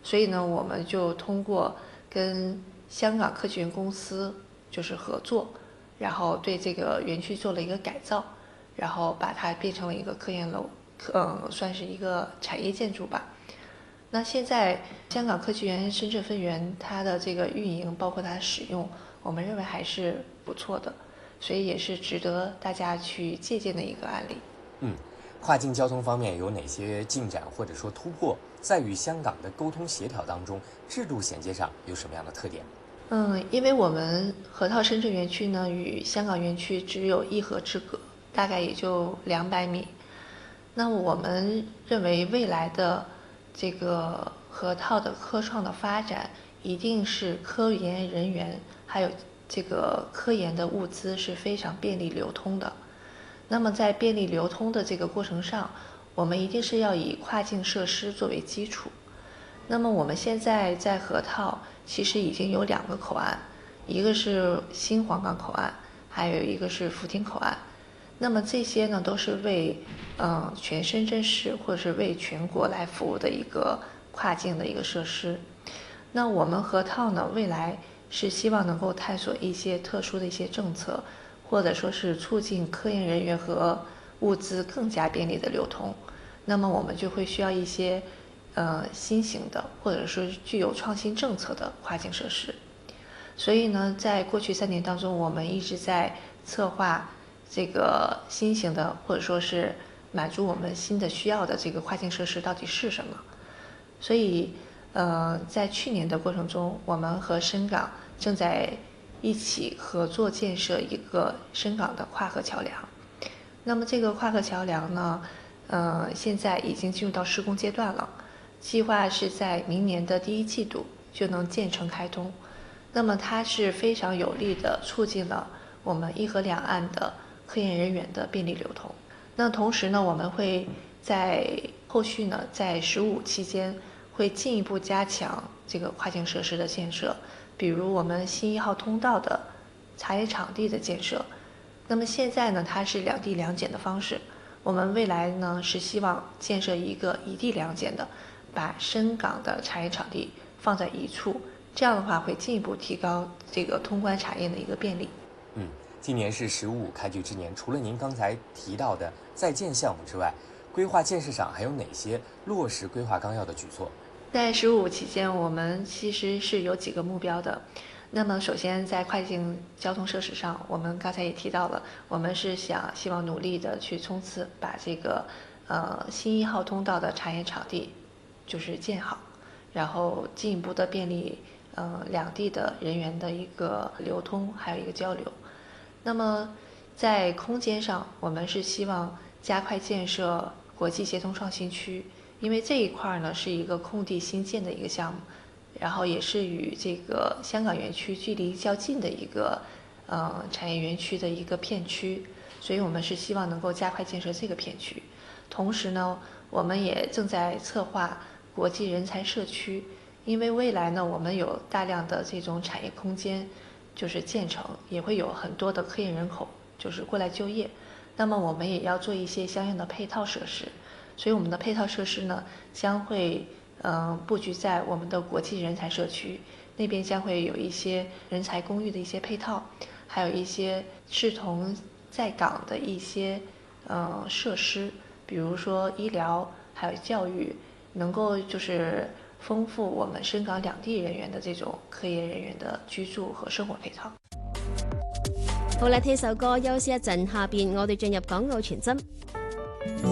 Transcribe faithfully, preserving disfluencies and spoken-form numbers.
所以呢，我们就通过跟香港科技园公司就是合作，然后对这个园区做了一个改造，然后把它变成了一个科研楼，嗯，算是一个产业建筑吧。那现在香港科技园深圳分园它的这个运营，包括它的使用，我们认为还是不错的，所以也是值得大家去借鉴的一个案例。 嗯，跨境交通方面有哪些进展或者说突破？在与香港的沟通协调当中，制度衔接上有什么样的特点？ 嗯，因为我们河套深圳园区呢与香港园区只有一河之隔，大概也就两百米。那我们认为未来的这个河套的科创的发展，一定是科研人员还有这个科研的物资是非常便利流通的。那么在便利流通的这个过程上，我们一定是要以跨境设施作为基础。那么我们现在在河套其实已经有两个口岸，一个是新皇岗口岸，还有一个是福田口岸。那么这些呢，都是为嗯全深圳市或者是为全国来服务的一个跨境的一个设施。那我们河套呢，未来是希望能够探索一些特殊的一些政策，或者说是促进科研人员和物资更加便利的流通。那么我们就会需要一些呃新型的，或者说具有创新政策的跨境设施。所以呢，在过去三年当中，我们一直在策划这个新型的，或者说是满足我们新的需要的这个跨境设施到底是什么。所以，呃，在去年的过程中，我们和深港正在一起合作建设一个深港的跨河桥梁。那么这个跨河桥梁呢，呃，现在已经进入到施工阶段了，计划是在明年的第一季度就能建成开通。那么它是非常有力的促进了我们一河两岸的科研人员的便利流通。那同时呢，我们会在后续呢，在“十五”期间会进一步加强这个跨境设施的建设，比如我们新一号通道的茶叶场地的建设。那么现在呢，它是两地两检的方式，我们未来呢是希望建设一个一地两检的，把深港的茶叶场地放在一处，这样的话会进一步提高这个通关茶叶的一个便利。 嗯，今年是“十五”开局之年，除了您刚才提到的在建项目之外，规划建设上还有哪些落实规划纲要的举措？ 在“十五”期间，我们其实是有几个目标的。那么，首先在跨境交通设施上，我们刚才也提到了，我们是想希望努力的去冲刺，把这个呃新一号通道的茶叶场地就是建好，然后进一步的便利呃两地的人员的一个流通，还有一个交流。那么在空间上，我们是希望加快建设国际协同创新区，因为这一块呢是一个空地新建的一个项目，然后也是与这个香港园区距离较近的一个呃产业园区的一个片区，所以我们是希望能够加快建设这个片区。同时呢，我们也正在策划国际人才社区，因为未来呢，我们有大量的这种产业空间就是建成，也会有很多的科研人口就是过来就业，那么我们也要做一些相应的配套设施。所以我们的配套设施呢，将会嗯、呃、布局在我们的国际人才社区那边，将会有一些人才公寓的一些配套，还有一些视同在港的一些呃设施，比如说医疗还有教育，能够就是丰富我们深港两地人员的这种科研人员的居住和生活配套。 好啦，聽首歌休息一陣，下邊我哋進入港澳傳真。